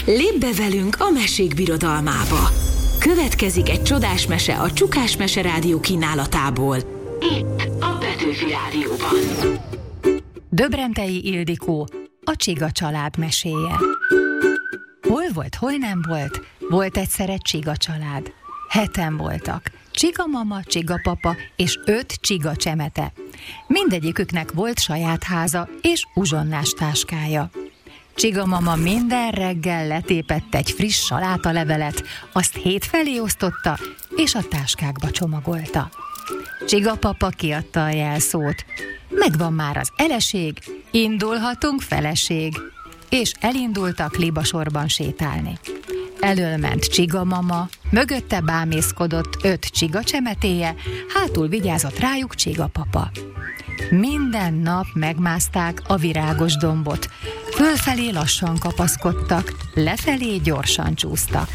Lépj be velünk a mesék birodalmába. Következik egy csodás mese a Csukás Mese Rádió kínálatából. Itt a Petőfi Rádióban. Döbrentei Ildikó, a Csiga család meséje. Hol volt, hol nem volt? Volt egyszer egy csiga család. 7-en voltak. Csiga mama, csiga papa és 5 csiga csemete. Mindegyiküknek volt saját háza és uzsonnás táskája. Csiga mama minden reggel letépett egy friss salátalevelet, azt 7 felé osztotta, és a táskákba csomagolta. Csiga papa kiadta a jelszót. Megvan már az eleség, indulhatunk feleség. És elindultak libasorban sétálni. Elől ment csiga mama, mögötte bámészkodott 5 csiga csemetéje, hátul vigyázott rájuk csiga papa. Minden nap megmászták a virágos dombot, fölfelé lassan kapaszkodtak, lefelé gyorsan csúsztak.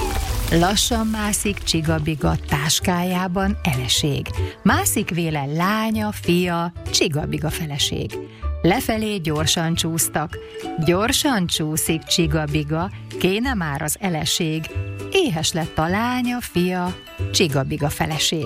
Lassan mászik csigabiga táskájában eleség, mászik véle lánya, fia, csigabiga feleség. Lefelé gyorsan csúsztak, gyorsan csúszik csigabiga, kéne már az eleség, éhes lett a lánya, fia, csigabiga feleség.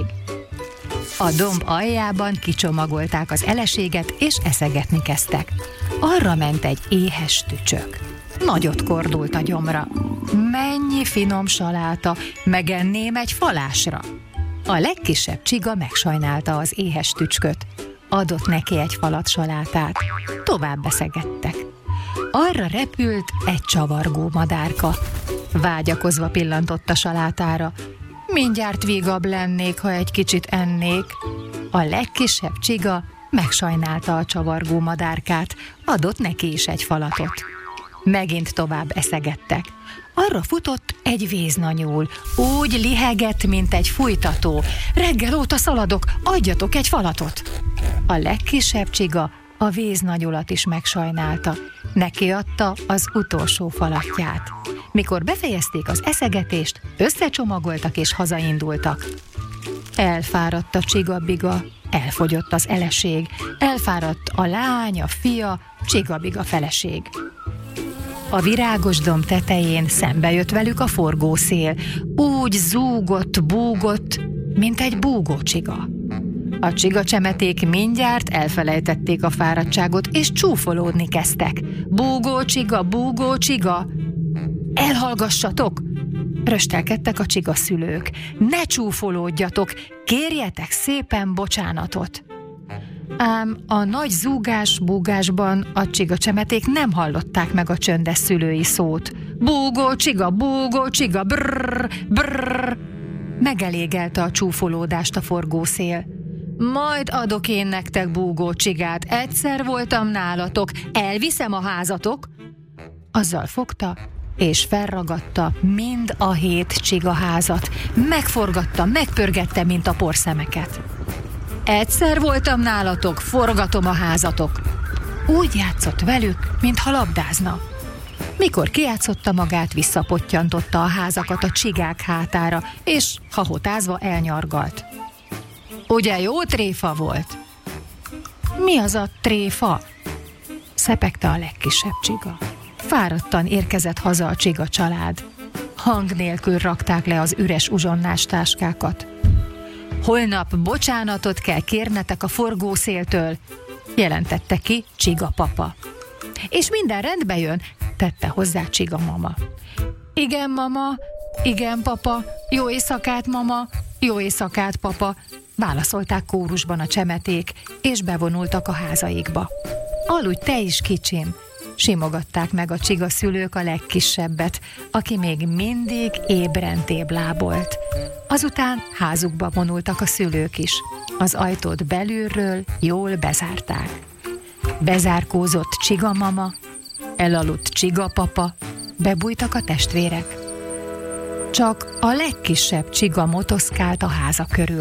A domb aljában kicsomagolták az eleséget, és eszegetni kezdtek. Arra ment egy éhes tücsök. Nagyot kordult a gyomra. Mennyi finom saláta, megenném egy falásra. A legkisebb csiga megsajnálta az éhes tücsköt. Adott neki egy falat salátát. Tovább eszegettek. Arra repült egy csavargó madárka. Vágyakozva pillantott a salátára. Mindjárt vígabb lennék, ha egy kicsit ennék. A legkisebb csiga megsajnálta a csavargó madárkát, adott neki is egy falatot. Megint tovább eszegettek. Arra futott egy véznanyúl, úgy lihegett, mint egy fújtató. Reggel óta szaladok, adjatok egy falatot! A legkisebb csiga a véznanyulat is megsajnálta. Neki adta az utolsó falatját. Mikor befejezték az eszegetést, összecsomagoltak és hazaindultak. Elfáradt a csigabiga, elfogyott az eleség, elfáradt a lány, a fia, csigabiga feleség. A virágos domb tetején szembe jött velük a forgószél, úgy zúgott, búgott, mint egy búgó csiga. A csiga csemeték mindjárt elfelejtették a fáradtságot, és csúfolódni kezdtek. Búgó csiga, elhallgassatok! Röstelkedtek a csiga szülők. Ne csúfolódjatok, kérjetek szépen bocsánatot! Ám a nagy zúgás-búgásban a csiga csemeték nem hallották meg a csöndes szülői szót. Búgó csiga, brrr, brrr. Megelégelte a csúfolódást a forgószél. Majd adok én nektek búgó csigát, egyszer voltam nálatok, elviszem a házatok. Azzal fogta, és felragadta mind a 7 csigaházat. Megforgatta, megpörgette, mint a porszemeket. Egyszer voltam nálatok, forgatom a házatok. Úgy játszott velük, mintha labdázna. Mikor kijátszotta magát, visszapottyantotta a házakat a csigák hátára, és hahotázva elnyargalt. Ugye jó tréfa volt? Mi az a tréfa? Szepegte a legkisebb csiga. Fáradtan érkezett haza a csiga család. Hang nélkül rakták le az üres uzsonnás táskákat. Holnap bocsánatot kell kérnetek a forgószéltől, jelentette ki csiga papa. És minden rendbe jön, tette hozzá csiga mama. Igen, mama, igen, papa, jó éjszakát, mama, jó éjszakát, papa, válaszolták kórusban a csemeték, és bevonultak a házaikba. Aludj te is, kicsim, simogatták meg a csiga szülők a legkisebbet, aki még mindig ébren téblábolt. Azután házukba vonultak a szülők is. Az ajtót belülről jól bezárták. Bezárkózott csiga mama, elaludt csiga papa, bebújtak a testvérek. Csak a legkisebb csiga motoszkált a háza körül.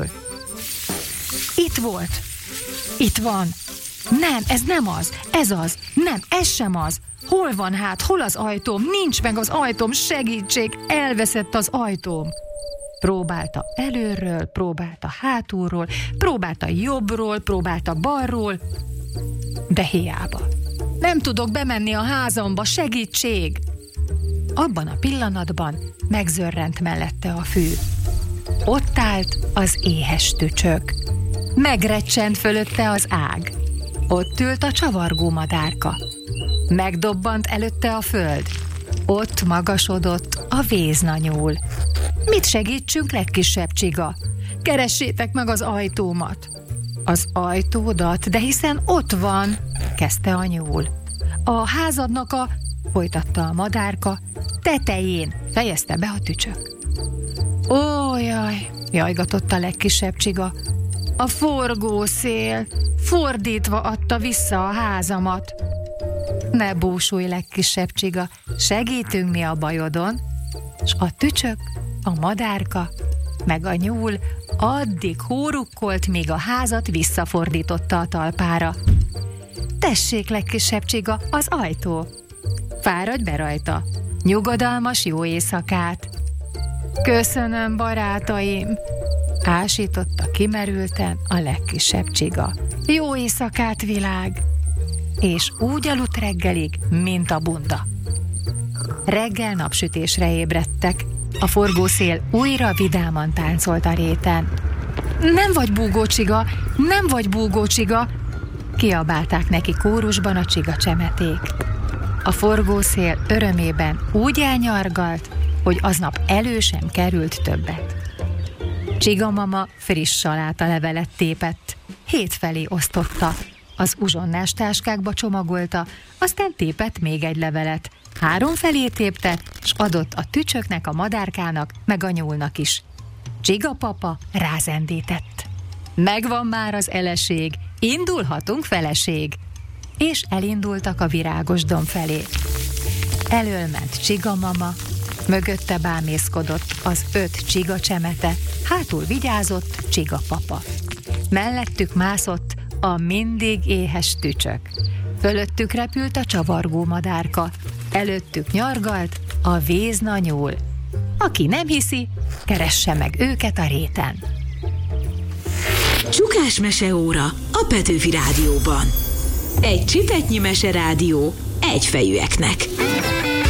Itt volt! Itt van! Nem, ez nem az! Ez az! Nem, ez sem az! Hol van hát? Hol az ajtóm? Nincs meg az ajtóm! Segítség! Elveszett az ajtóm! Próbálta előről, próbálta hátulról, próbálta jobbról, próbálta balról, de hiába. Nem tudok bemenni a házamba, segítség! abban a pillanatban megzörrent mellette a fű. Ott állt az éhes tücsök. Megrecsent fölötte az ág. Ott ült a csavargó madárka. Megdobbant előtte a föld. Ott magasodott a véznanyúl. Mit segítsünk, legkisebb csiga? Keressétek meg az ajtómat. Az ajtódat, de hiszen ott van, kezdte a nyúl. A házadnak folytatta a madárka, tetején, fejezte be a tücsök. Ó, jaj, jajgatott a legkisebb csiga. A forgószél fordítva adta vissza a házamat. Ne búsulj, legkisebb csiga, segítünk mi a bajodon. S a tücsök, a madárka, meg a nyúl addig hórukkolt, míg a házat visszafordította a talpára. Tessék, legkisebb csiga, az ajtó. Fáradj be rajta. Nyugodalmas jó éjszakát. Köszönöm, barátaim, ásította kimerülten a legkisebb csiga. Jó éjszakát, világ! És úgy aludt reggelig, mint a bunda. Reggel napsütésre ébredtek. A forgószél újra vidáman táncolt a réten. Nem vagy búgócsiga, nem vagy búgócsiga! Kiabálták neki kórusban a csigacsemeték. A forgószél örömében úgy elnyargalt, hogy aznap elő sem került többet. Csigamama friss salátalevelet tépett, 7 felé osztotta, az uzsonnás táskákba csomagolta, aztán tépett még egy levelet, 3 felé tépte, s adott a tücsöknek, a madárkának, meg a nyúlnak is. Csigapapa rázendített. Megvan már az eleség, indulhatunk, feleség! És elindultak a virágos domb felé. Elől ment csigamama, mögötte bámészkodott az 5 csigacsemete, hátul vigyázott csigapapa. Mellettük mászott a mindig éhes tücsök. Fölöttük repült a csavargó madárka, előttük nyargalt a véznanyúl. Aki nem hiszi, keresse meg őket a réten. Csukás meseóra a Petőfi Rádióban. Egy csipetnyi meserádió egyfejűeknek.